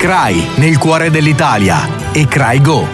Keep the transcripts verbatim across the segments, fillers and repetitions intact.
C R A I, nel cuore dell'Italia. E C R A I Go.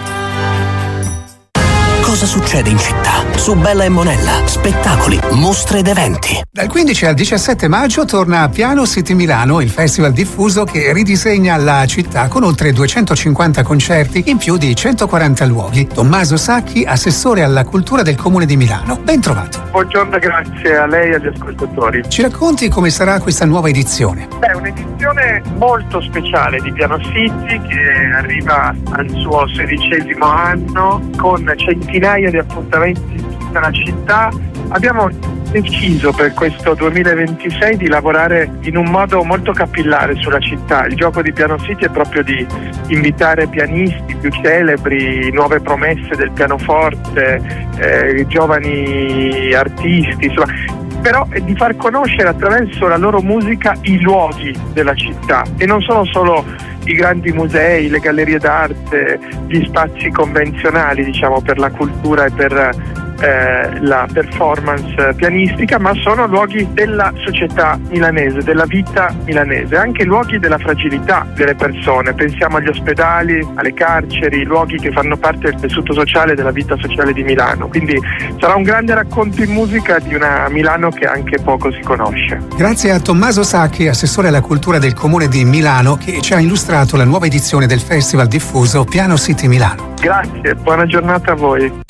Cosa succede in città? Su Bella e Monella, spettacoli, mostre ed eventi. Dal quindici al diciassette maggio torna a Piano City Milano, il festival diffuso che ridisegna la città con oltre duecentocinquanta concerti in più di centoquaranta luoghi. Tommaso Sacchi, assessore alla cultura del Comune di Milano. Ben trovato. Buongiorno, grazie a lei e agli ascoltatori. Ci racconti come sarà questa nuova edizione? È un'edizione molto speciale di Piano City che arriva al suo sedicesimo anno con centinaia di appuntamenti in tutta la città. Abbiamo deciso per questo duemilaventisei di lavorare in un modo molto capillare sulla città. Il gioco di Piano City è proprio di invitare pianisti più celebri, nuove promesse del pianoforte, eh, giovani artisti, insomma, però è di far conoscere attraverso la loro musica i luoghi della città e non sono solo i grandi musei, le gallerie d'arte, gli spazi convenzionali, diciamo, per la cultura e per eh, la performance pianistica, ma sono luoghi della società milanese, della vita milanese, anche luoghi della fragilità delle persone. Pensiamo agli ospedali, alle carceri, luoghi che fanno parte del tessuto sociale della vita sociale di Milano. Quindi sarà un grande racconto in musica di una Milano che anche poco si conosce. Grazie a Tommaso Sacchi, assessore alla cultura del Comune di Milano, che ci ha illustrato la nuova edizione del festival diffuso Piano City Milano. Grazie, buona giornata a voi.